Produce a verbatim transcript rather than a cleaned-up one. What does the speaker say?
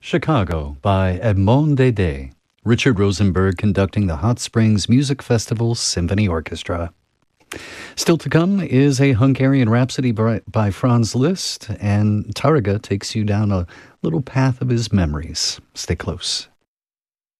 Chicago by Edmond Dede. Richard Rosenberg conducting the Hot Springs Music Festival Symphony Orchestra. Still to come is a Hungarian Rhapsody by, by Franz Liszt, and Tárrega takes you down a little path of his memories. Stay close.